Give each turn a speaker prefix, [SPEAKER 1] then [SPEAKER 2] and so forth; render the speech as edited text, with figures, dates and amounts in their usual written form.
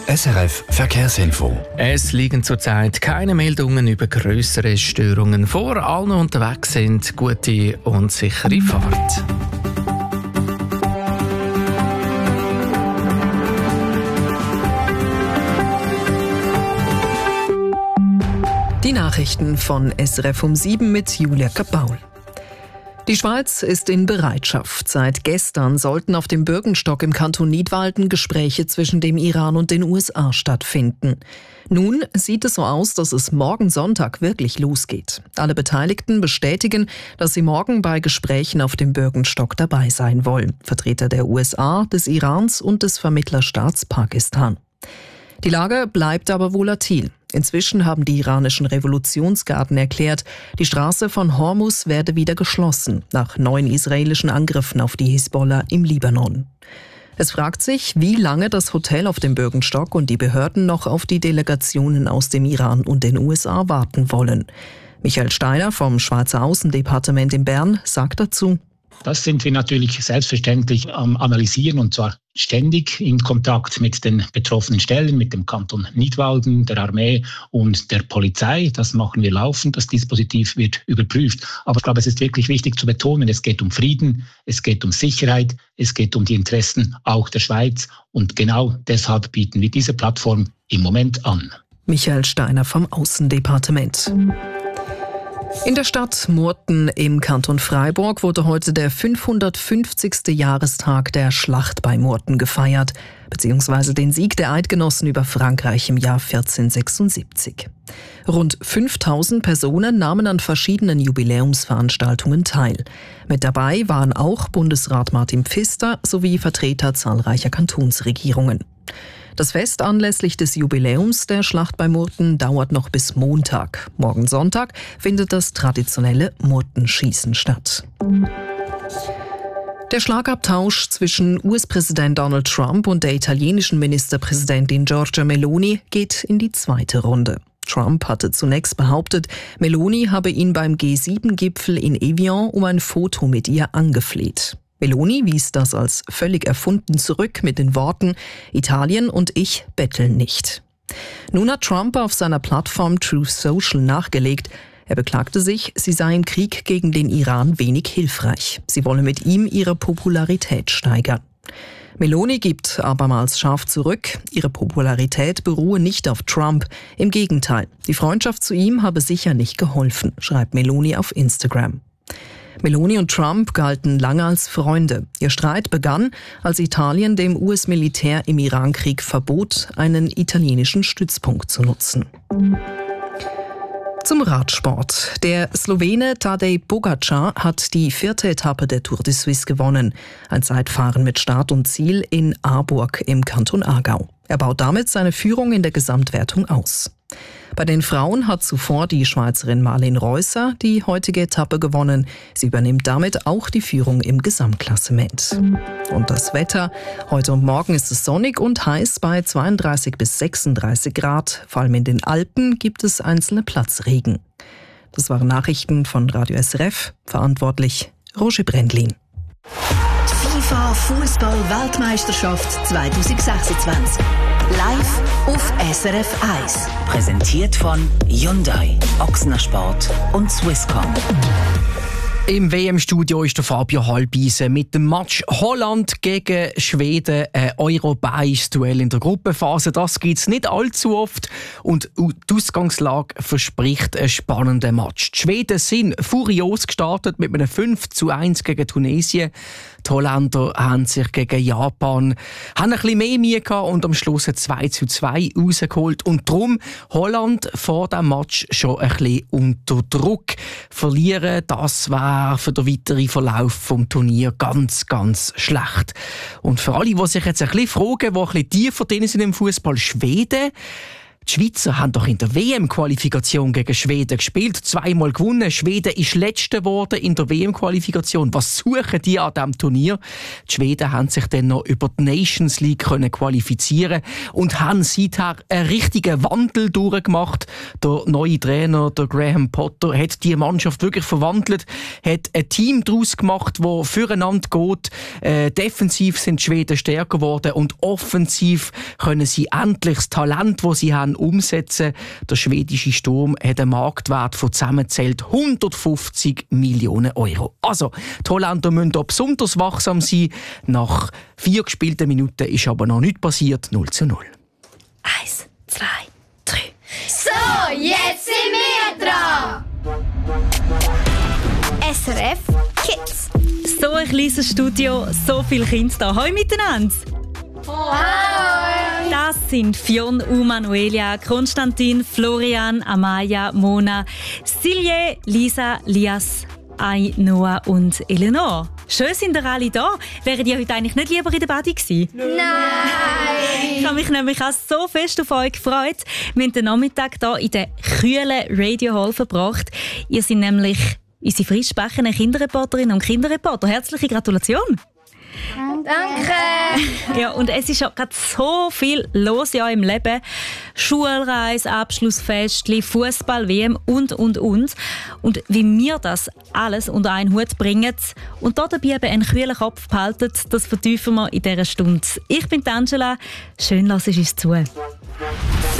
[SPEAKER 1] SRF Verkehrsinfo.
[SPEAKER 2] Es liegen zurzeit keine Meldungen über grössere Störungen vor. Alle unterwegs sind, gute und sichere Fahrt.
[SPEAKER 3] Die Nachrichten von SRF um 7 mit Julia Kapaul. Die Schweiz ist in Bereitschaft. Seit gestern sollten auf dem Bürgenstock im Kanton Nidwalden Gespräche zwischen dem Iran und den USA stattfinden. Nun sieht es so aus, dass es morgen Sonntag wirklich losgeht. Alle Beteiligten bestätigen, dass sie morgen bei Gesprächen auf dem Bürgenstock dabei sein wollen. Vertreter der USA, des Irans und des Vermittlerstaats Pakistan. Die Lage bleibt aber volatil. Inzwischen haben die iranischen Revolutionsgarden erklärt, die Straße von Hormuz werde wieder geschlossen, nach neuen israelischen Angriffen auf die Hisbollah im Libanon. Es fragt sich, wie lange das Hotel auf dem Bürgenstock und die Behörden noch auf die Delegationen aus dem Iran und den USA warten wollen. Michael Steiner vom Schweizer Außendepartement in Bern sagt dazu:
[SPEAKER 4] Das sind wir natürlich selbstverständlich am Analysieren, und zwar ständig in Kontakt mit den betroffenen Stellen, mit dem Kanton Nidwalden, der Armee und der Polizei. Das machen wir laufend. Das Dispositiv wird überprüft. Aber ich glaube, es ist wirklich wichtig zu betonen, es geht um Frieden, es geht um Sicherheit, es geht um die Interessen auch der Schweiz. Und genau deshalb bieten wir diese Plattform im Moment an.
[SPEAKER 3] Michael Steiner vom Außendepartement. In der Stadt Murten im Kanton Freiburg wurde heute der 550. Jahrestag der Schlacht bei Murten gefeiert, beziehungsweise den Sieg der Eidgenossen über Frankreich im Jahr 1476. Rund 5000 Personen nahmen an verschiedenen Jubiläumsveranstaltungen teil. Mit dabei waren auch Bundesrat Martin Pfister sowie Vertreter zahlreicher Kantonsregierungen. Das Fest anlässlich des Jubiläums der Schlacht bei Murten dauert noch bis Montag. Morgen Sonntag findet das traditionelle Murtenschießen statt. Der Schlagabtausch zwischen US-Präsident Donald Trump und der italienischen Ministerpräsidentin Giorgia Meloni geht in die zweite Runde. Trump hatte zunächst behauptet, Meloni habe ihn beim G7-Gipfel in Evian um ein Foto mit ihr angefleht. Meloni wies das als völlig erfunden zurück mit den Worten: Italien und ich betteln nicht. Nun hat Trump auf seiner Plattform Truth Social nachgelegt. Er beklagte sich, sie sei im Krieg gegen den Iran wenig hilfreich. Sie wolle mit ihm ihre Popularität steigern. Meloni gibt abermals scharf zurück. Ihre Popularität beruhe nicht auf Trump. Im Gegenteil, die Freundschaft zu ihm habe sicher nicht geholfen, schreibt Meloni auf Instagram. Meloni und Trump galten lange als Freunde. Ihr Streit begann, als Italien dem US-Militär im Irankrieg verbot, einen italienischen Stützpunkt zu nutzen. Zum Radsport. Der Slowene Tadej Pogačar hat die 4. Etappe der Tour de Suisse gewonnen. Ein Zeitfahren mit Start und Ziel in Aarburg im Kanton Aargau. Er baut damit seine Führung in der Gesamtwertung aus. Bei den Frauen hat zuvor die Schweizerin Marlene Reusser die heutige Etappe gewonnen. Sie übernimmt damit auch die Führung im Gesamtklassement. Und das Wetter. Heute und morgen ist es sonnig und heiß bei 32 bis 36 Grad. Vor allem in den Alpen gibt es einzelne Platzregen. Das waren Nachrichten von Radio SRF. Verantwortlich Roger Brendlin.
[SPEAKER 5] FIFA Fußball-Weltmeisterschaft 2026. Live auf SRF 1. Präsentiert von Hyundai, Ochsner Sport und Swisscom.
[SPEAKER 2] Im WM-Studio ist der Fabio Halbisen mit dem Match Holland gegen Schweden. Ein europäisches Duell in der Gruppenphase. Das gibt es nicht allzu oft. Und die Ausgangslage verspricht einen spannenden Match. Die Schweden sind furios gestartet mit einem 5:1 gegen Tunesien. Die Holländer haben sich gegen Japan haben ein bisschen mehr Mühe gehabt und am Schluss ein 2:2 rausgeholt. Und darum Holland vor dem Match schon ein bisschen unter Druck. Verlieren, das wäre für den weiteren Verlauf vom Turnier ganz, ganz schlecht. Und für alle, die sich jetzt ein bisschen fragen, die ein bisschen tiefer drin sind im Fußball, Schweden. Die Die Schweizer haben doch in der WM-Qualifikation gegen Schweden gespielt, 2-mal gewonnen. Schweden ist Letzte geworden in der WM-Qualifikation. Was suchen die an diesem Turnier? Die Schweden haben sich dann noch über die Nations League qualifizieren und haben seither einen richtigen Wandel durchgemacht. Der neue Trainer, der Graham Potter, hat die Mannschaft wirklich verwandelt, hat ein Team daraus gemacht, das füreinander geht. Defensiv sind die Schweden stärker geworden und offensiv können sie endlich das Talent, das sie haben, umsetzen. Der schwedische Sturm hat einen Marktwert von zusammenzählt 150 Millionen Euro. Also, die Holländer müssen da besonders wachsam sein. Nach 4 gespielten Minuten ist aber noch nichts passiert. 0:0.
[SPEAKER 6] 1, 2, 3.
[SPEAKER 7] So, jetzt sind wir dran! SRF Kids.
[SPEAKER 6] So ein kleines Studio, so viele Kinder da. Hallo miteinander!
[SPEAKER 7] Hi!
[SPEAKER 6] Das sind Fionn, Manuelia, Konstantin, Florian, Amaya, Mona, Silje, Lisa, Lias, Noah und Eleanor. Schön sind ihr alle da. Wären ihr heute eigentlich nicht lieber in der Badi gewesen?
[SPEAKER 7] Nein!
[SPEAKER 6] Ich habe mich nämlich auch so fest auf euch gefreut. Wir haben den Nachmittag hier in der kühlen Radio Hall verbracht. Ihr seid nämlich unsere frisch sprechenden Kinderreporterinnen und Kinderreporter. Herzliche Gratulation!
[SPEAKER 7] Danke!
[SPEAKER 6] Ja, und es ist ja gerade so viel los in eurem Leben. Schulreise, Abschlussfestchen, Fußball, WM und. Und wie wir das alles unter einen Hut bringen und dabei eben einen kühlen Kopf behalten, das vertiefen wir in dieser Stunde. Ich bin Angela. Schön, lass es uns zu.